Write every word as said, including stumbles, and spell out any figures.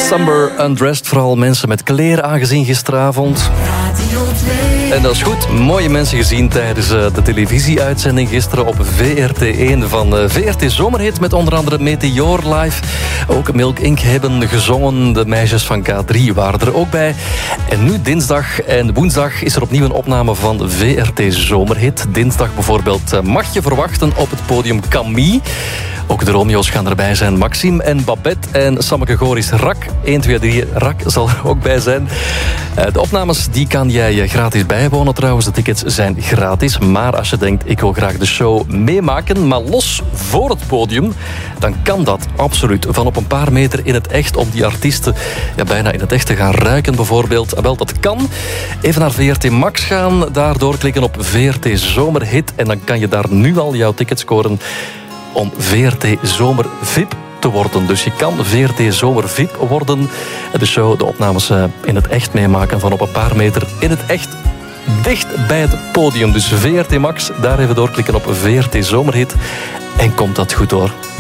Summer Undressed, vooral mensen met kleren aangezien gisteravond. En dat is goed, mooie mensen gezien tijdens de televisieuitzending gisteren op V R T één van V R T Zomerhit met onder andere Meteor Live. Ook Milk Inc hebben gezongen, de meisjes van K drie waren er ook bij. En nu dinsdag en woensdag is er opnieuw een opname van V R T Zomerhit. Dinsdag bijvoorbeeld mag je verwachten op het podium Camille. Ook de Romeo's gaan erbij zijn. Maxime en Babette en Sammeke Goris Rak. één, twee, drie, Rak zal er ook bij zijn. De opnames die kan jij gratis bijwonen trouwens. De tickets zijn gratis. Maar als je denkt, ik wil graag de show meemaken, maar los voor het podium, dan kan dat absoluut. Van op een paar meter in het echt, om die artiesten ja, bijna in het echt te gaan ruiken bijvoorbeeld. Wel, dat kan. Even naar V R T Max gaan. Daardoor klikken op V R T Zomerhit. En dan kan je daar nu al jouw ticket scoren om V R T Zomer V I P te worden. Dus je kan V R T Zomer V I P worden. De show, de opnames in het echt meemaken van op een paar meter in het echt dicht bij het podium. Dus V R T Max, daar even doorklikken op V R T Zomerhit. En komt dat goed hoor.